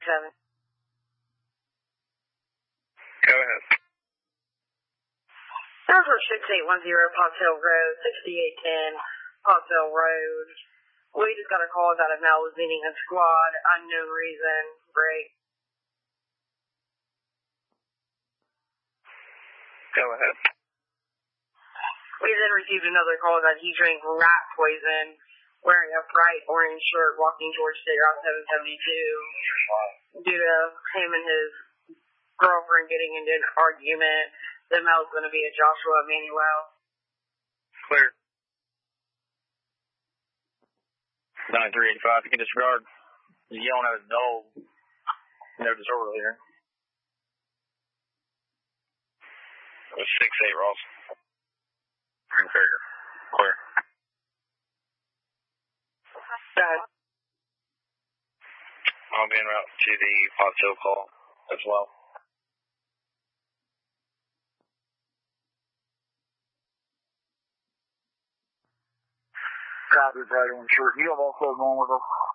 7. Go ahead. That was 6810 Potts Hill Road, 6810 Potts Hill Road. We just got a call that a male was meeting a squad, unknown reason, break. Go ahead. We then received another call that he drank rat poison, wearing a bright orange shirt, walking towards State Route 772. Due to him and his girlfriend getting into an argument, the male's going to be a Joshua Manuel. Clear. 9385, you can disregard. He's yelling at his dog. No disorder here. It was 6-8, Ross. Green Carrier. Clear. I'll be en route to the Potts Hill call as well. Copy, right on short. You have also going with us.